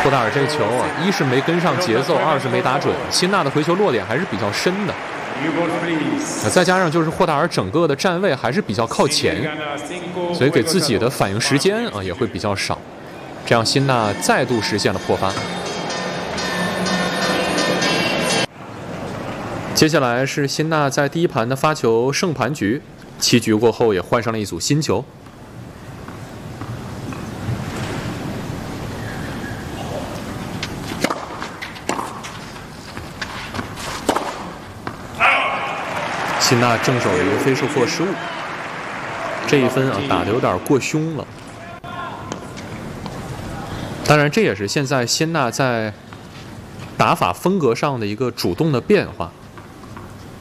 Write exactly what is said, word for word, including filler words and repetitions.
霍达尔这球啊，一是没跟上节奏，二是没打准。辛纳的回球落点还是比较深的，再加上就是霍达尔整个的站位还是比较靠前，所以给自己的反应时间啊也会比较少。这样辛纳再度实现了破发。接下来是辛纳在第一盘的发球胜盘局，七局过后也换上了一组新球。辛纳正手的一个飞射破失误，这一分啊打得有点过凶了。当然，这也是现在辛纳在打法风格上的一个主动的变化。